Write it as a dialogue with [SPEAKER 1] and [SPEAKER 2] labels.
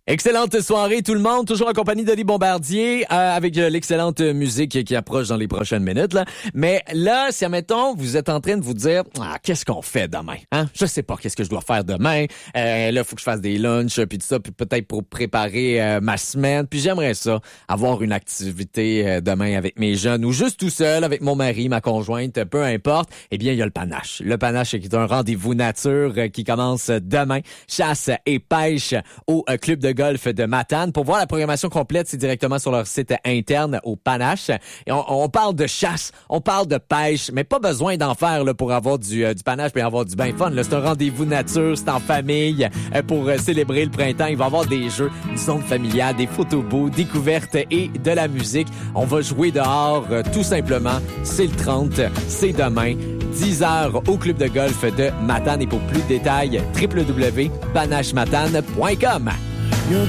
[SPEAKER 1] Excellente soirée tout le monde, toujours en compagnie d'Oli Bombardier avec l'excellente musique qui approche dans les prochaines minutes là. Mais là, si admettons, vous êtes en train de vous dire qu'est-ce qu'on fait demain, hein? Je sais pas qu'est-ce que je dois faire demain. Là, faut que je fasse des lunchs puis tout ça, puis peut-être pour préparer ma semaine. Puis j'aimerais ça avoir une activité demain avec mes jeunes ou juste tout seul avec mon mari, ma conjointe, peu importe. Eh bien, il y a le panache. Le panache qui est un rendez-vous nature qui commence demain. Chasse et pêche au club de golf de Matane. Pour voir la programmation complète, c'est directement sur leur site interne au Panache. Et on parle de chasse, on parle de pêche, mais pas besoin d'en faire là, pour avoir du panache et avoir du bien fun. Là, c'est un rendez-vous nature, c'est en famille pour célébrer le printemps. Il va y avoir des jeux, une zone familiale, des photos beaux, découvertes et de la musique. On va jouer dehors tout simplement. C'est le 30, c'est demain. 10h au club de golf de Matane. Et pour plus de détails, www.panachematane.com.